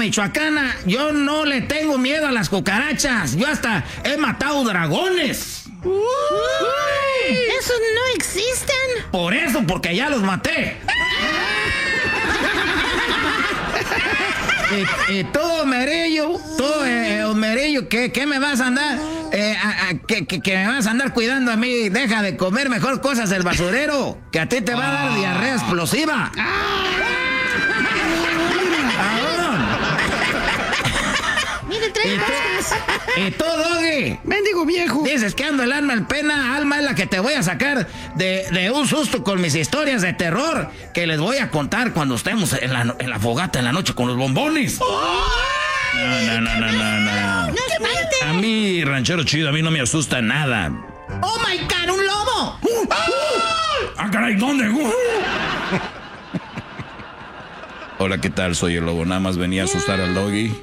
michoacana, yo no le tengo miedo a las cucarachas. Yo hasta he matado dragones. ¡Esos no existen! Por eso, porque ya los maté. Y tú, Merillo, ¿qué me vas a andar? Que me vas a andar cuidando a mí. Deja de comer mejor cosas del basurero, que a ti te va a dar diarrea explosiva. Y tú, Doggy. Mendigo viejo. Dices que ando el alma en pena. Alma es la que te voy a sacar de un susto con mis historias de terror que les voy a contar cuando estemos en la fogata en la noche con los bombones. No. ¡No espante! A mí, ranchero chido, a mí no me asusta nada. ¡Oh, my God! ¡Un lobo! Caray, ¿dónde? Hola, ¿qué tal? Soy el lobo. Nada más venía a asustar al Doggy.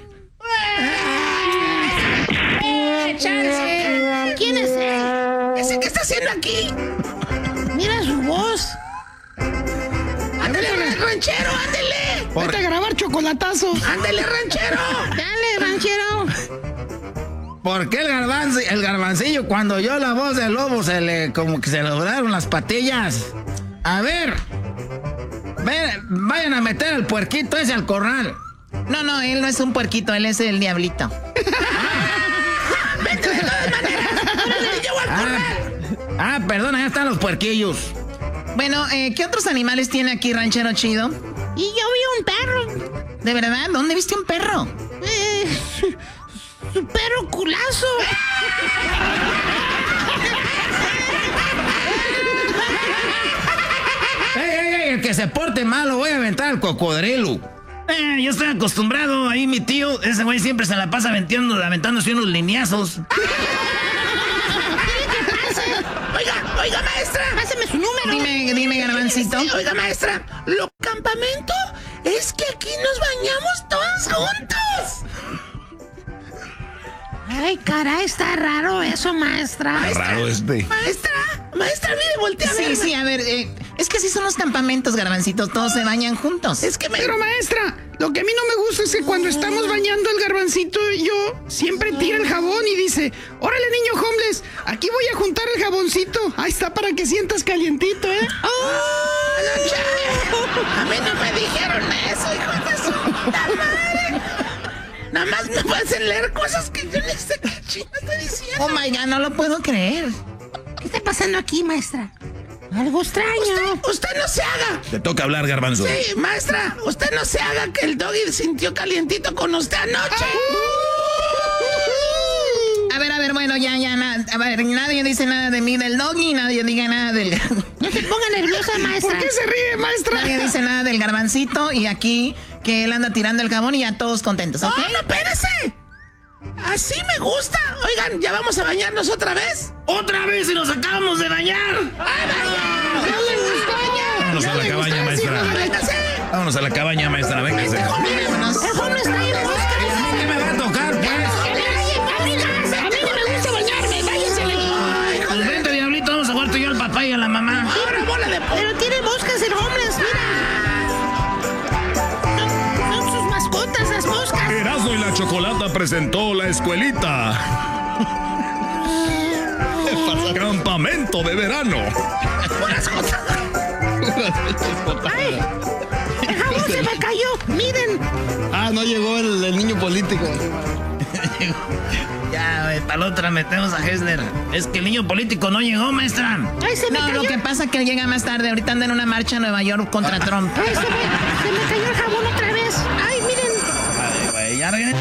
¡Chance! ¿Quién es él? ¿Ese qué está haciendo aquí? Mira su voz. ¡Ándale, ranchero, ándale! Vete a grabar chocolatazo. ¡Ándale, ranchero! Dale, ranchero. ¿Por qué el garbancillo, cuando oyó la voz del lobo, como que se le doblaron las patillas? A ver, vayan a meter al puerquito ese al corral. No, él no es un puerquito, él es el diablito. ¡Vete de todas maneras! ¡Órale, te llevo al corral! Perdona, ya están los puerquillos. Bueno, ¿qué otros animales tiene aquí, ranchero chido? Y yo vi un perro. ¿De verdad? ¿Dónde viste un perro? Su perro culazo. ¡Ey! El que se porte mal lo voy a aventar al cocodrilo. Yo estoy acostumbrado. Ahí mi tío, ese güey siempre se la pasa aventándose unos lineazos. Oiga, maestra. Pásame su número. Dime, garbancito. Sí, oiga, maestra. Lo campamento es que aquí nos bañamos todos juntos. Ay, caray, está raro eso, maestra. Raro Maestra, mire, voltea a ver. Sí, a ver, es que así son los campamentos, garbancitos, todos se bañan juntos. Pero maestra, lo que a mí no me gusta es que cuando estamos bañando el garbancito y yo, siempre tira el jabón y dice, órale niño homeless, aquí voy a juntar el jaboncito. Ahí está para que sientas calientito, ¿eh? A mí no me dijeron eso, hijo de su puta madre. Nada más me hacen leer cosas que yo no sé qué chingo estoy diciendo. Oh my God, no lo puedo creer. ¿Qué está pasando aquí, maestra? Algo extraño. Usted no se haga. Te toca hablar, garbanzo. Sí, maestra, usted no se haga que el Doggy sintió calientito con usted anoche. A ver, bueno, ya, a ver, nadie dice nada de mí, del Doggy, nadie diga nada del... No se ponga nerviosa, maestra. ¿Por qué se ríe, maestra? Nadie dice nada del garbancito y aquí que él anda tirando el jabón y ya todos contentos, ¿ok? No, espérese. Así me gusta. Oigan, ¿ya vamos a bañarnos otra vez? ¡Otra vez y nos acabamos de bañar! Vámonos a la cabaña, maestra. Vámonos a la cabaña, maestra, véngase. El joven está ahí en la búsqueda. ¿Qué me va a tocar, pues? A mí no me gusta bañarme, váyanse de aquí. Pues vente, diablito, vamos a jugar tú y yo al papá y a la mamá. Ahora bola de Pero tiene moscas el homeless, mira. Son sus mascotas, las moscas. Erasmo y la Chocolata presentó La Escuelita. Campamento de verano. ¡Ay! ¡El jabón se me cayó! ¡Miren! No llegó el niño político. Ya, güey, para la otra metemos a Hessler. Es que el niño político no llegó, maestra. ¡Ay, se me cayó! Lo que pasa es que él llega más tarde. Ahorita anda en una marcha en Nueva York contra Trump. ¡Ay, se me cayó el jabón otra vez! ¡Ay, miren! Ay, güey, ya